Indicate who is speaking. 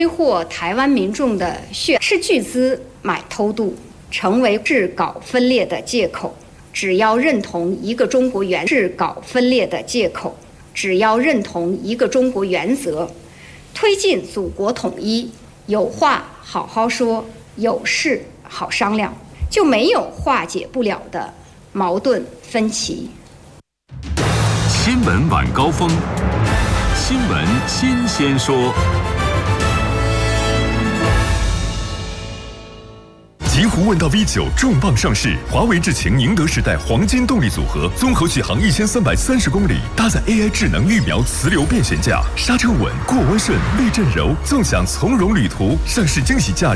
Speaker 1: 挥霍台湾民众的血，斥巨资买偷渡，成为制搞分裂的借口。只要认同一个中国原制搞分裂的借口，只要认同一个中国原则，推进祖国统一，有话好好说，有事好商量，就没有化解不了的矛盾分歧。
Speaker 2: 新闻晚高峰，新闻新鲜说。
Speaker 3: 极狐问道 V9 重磅上市，华为智擎宁德时代黄金动力组合，综合续航1330公里，搭载 AI 智能预瞄磁流变悬架，刹车稳，过弯顺，避震柔，纵享从容旅途。上市惊喜价